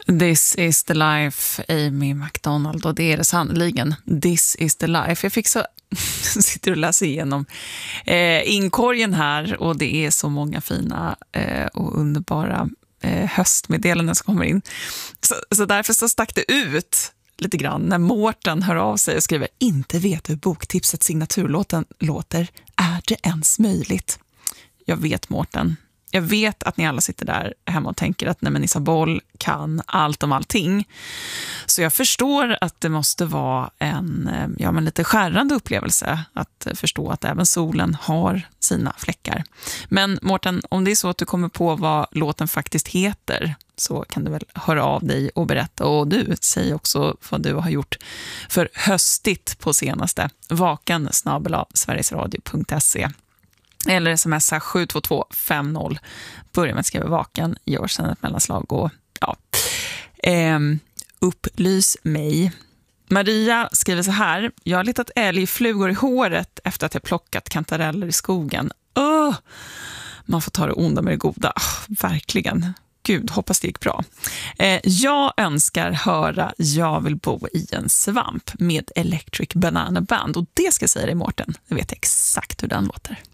This is the life, Amy McDonald, och det är det sannoliken. This is the life. Jag fick så sitter och läser igenom inkorgen här, och det är så många fina och underbara höstmeddelanden som kommer in. Så därför så stack det ut lite grann när Mårten hör av sig och skriver: inte vet hur boktipsets signaturlåten låter. Är det ens möjligt? Jag vet, Mårten. Jag vet att ni alla sitter där hemma och tänker att nej, men Isabel kan allt om allting. Så jag förstår att det måste vara en lite skärrande upplevelse att förstå att även solen har sina fläckar. Men Mårten, om det är så att du kommer på vad låten faktiskt heter, så kan du väl höra av dig och berätta. Och du, säg också vad du har gjort för höstigt på senaste. vakan@sverigesradio.se eller smsa 72250. Börja med att skriva vakan, gör sedan ett mellanslag och upplys mig. Maria skriver så här: jag har letat älgflugor i håret efter att jag plockat kantareller i skogen. Man får ta det onda med det goda. Verkligen. Gud, hoppas det gick bra. Jag önskar höra Jag vill bo i en svamp med Electric Banana Band. Och det ska jag säga dig, Mårten. Jag vet exakt hur den låter.